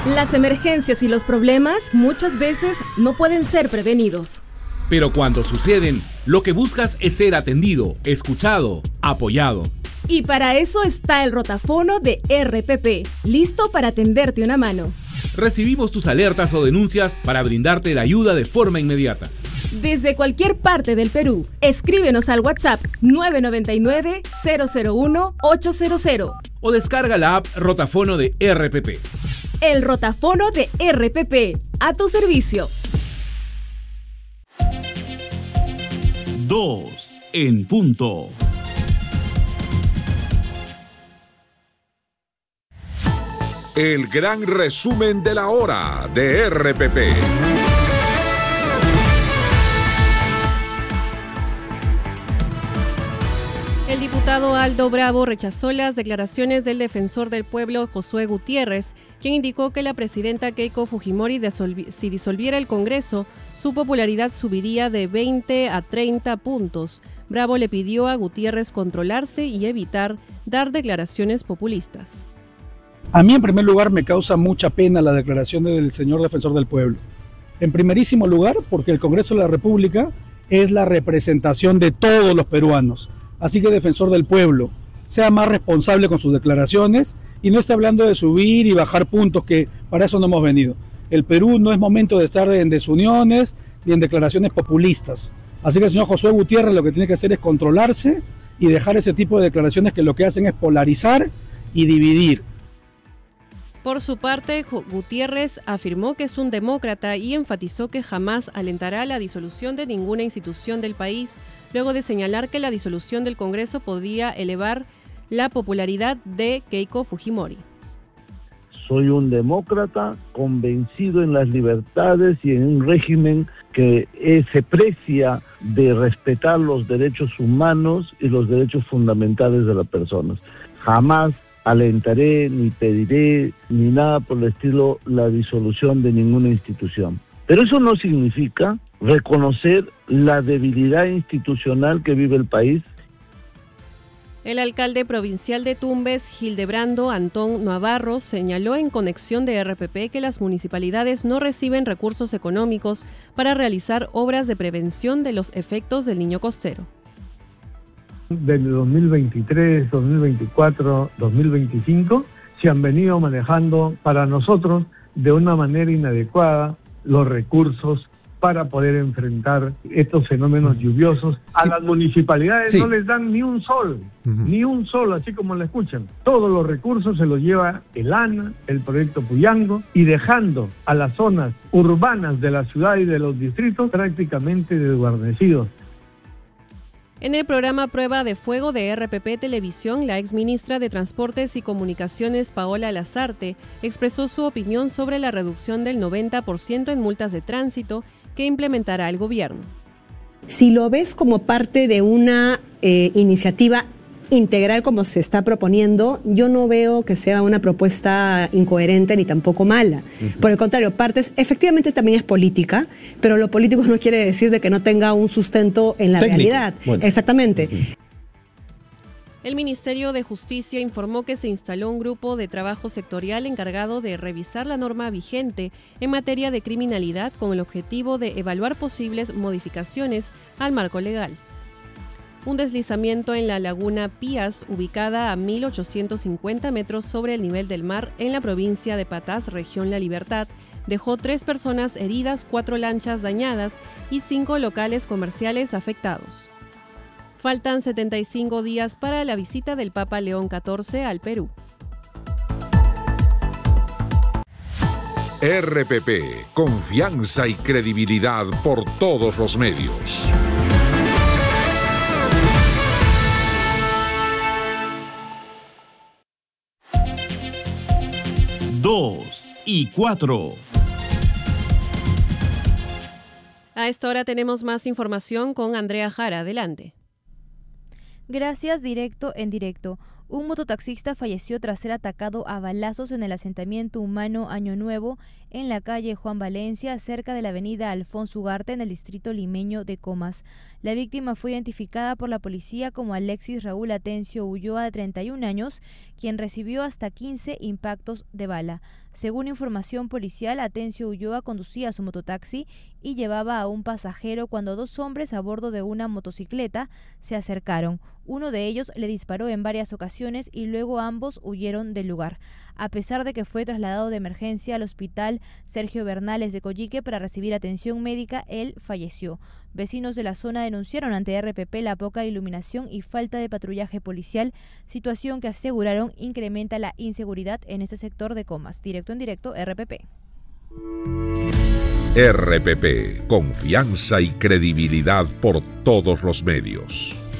Las emergencias y los problemas muchas veces no pueden ser prevenidos. Pero cuando suceden, lo que buscas es ser atendido, escuchado, apoyado. Y para eso está el rotafono de RPP, listo para tenderte una mano. Recibimos tus alertas o denuncias para brindarte la ayuda de forma inmediata. Desde cualquier parte del Perú, escríbenos al WhatsApp 999-001-800. O descarga la app Rotafono de RPP. El rotafono de RPP, a tu servicio. 2 en punto. El gran resumen de la hora de RPP. El diputado Aldo Bravo rechazó las declaraciones del defensor del pueblo Josué Gutiérrez, quien indicó que la presidenta Keiko Fujimori si disolviera el Congreso, su popularidad subiría de 20 a 30 puntos. Bravo le pidió a Gutiérrez controlarse y evitar dar declaraciones populistas. A mí, en primer lugar, me causa mucha pena la declaración del señor defensor del pueblo. En primerísimo lugar, porque el Congreso de la República es la representación de todos los peruanos. Así que, defensor del pueblo, sea más responsable con sus declaraciones y no esté hablando de subir y bajar puntos, que para eso no hemos venido. El Perú no es momento de estar en desuniones ni en declaraciones populistas. Así que el señor Josué Gutiérrez lo que tiene que hacer es controlarse y dejar ese tipo de declaraciones que lo que hacen es polarizar y dividir. Por su parte, Gutiérrez afirmó que es un demócrata y enfatizó que jamás alentará la disolución de ninguna institución del país, luego de señalar que la disolución del Congreso podría elevar la popularidad de Keiko Fujimori. Soy un demócrata convencido en las libertades y en un régimen que se precia de respetar los derechos humanos y los derechos fundamentales de las personas. Jamás alentaré, ni pediré, ni nada por el estilo, la disolución de ninguna institución. Pero eso no significa reconocer la debilidad institucional que vive el país. El alcalde provincial de Tumbes, Hildebrando Antón Navarro, señaló en Conexión de RPP que las municipalidades no reciben recursos económicos para realizar obras de prevención de los efectos del Niño Costero. Del 2023, 2024, 2025 se han venido manejando para nosotros de una manera inadecuada los recursos para poder enfrentar estos fenómenos lluviosos. A las municipalidades no les dan ni un sol, ni un sol, así como lo escuchan. Todos los recursos se los lleva el ANA, el proyecto Puyango, y dejando a las zonas urbanas de la ciudad y de los distritos prácticamente desguarnecidos. En el programa Prueba de Fuego de RPP Televisión, la exministra de Transportes y Comunicaciones, Paola Lazarte, expresó su opinión sobre la reducción del 90% en multas de tránsito que implementará el gobierno. Si lo ves como parte de una iniciativa integral como se está proponiendo, yo no veo que sea una propuesta incoherente ni tampoco mala. Por el contrario, efectivamente también es política, pero lo político no quiere decir de que no tenga un sustento en la realidad. Bueno. Exactamente. El Ministerio de Justicia informó que se instaló un grupo de trabajo sectorial encargado de revisar la norma vigente en materia de criminalidad con el objetivo de evaluar posibles modificaciones al marco legal. Un deslizamiento en la laguna Pías, ubicada a 1.850 metros sobre el nivel del mar en la provincia de Patás, región La Libertad, dejó 3 personas heridas, 4 lanchas dañadas y 5 locales comerciales afectados. Faltan 75 días para la visita del Papa León XIV al Perú. RPP, confianza y credibilidad por todos los medios. Dos y 4. A esta hora tenemos más información con Andrea Jara. Adelante. Gracias, directo en directo. Un mototaxista falleció tras ser atacado a balazos en el asentamiento humano Año Nuevo en la calle Juan Valencia, cerca de la avenida Alfonso Ugarte, en el distrito limeño de Comas. La víctima fue identificada por la policía como Alexis Raúl Atencio Ulloa, de 31 años, quien recibió hasta 15 impactos de bala. Según información policial, Atencio Ulloa conducía su mototaxi y llevaba a un pasajero cuando dos hombres a bordo de una motocicleta se acercaron. Uno de ellos le disparó en varias ocasiones y luego ambos huyeron del lugar. A pesar de que fue trasladado de emergencia al hospital Sergio Bernales de Coyique para recibir atención médica, él falleció. Vecinos de la zona denunciaron ante RPP la poca iluminación y falta de patrullaje policial, situación que aseguraron incrementa la inseguridad en este sector de Comas. Directo en directo, RPP. RPP, confianza y credibilidad por todos los medios.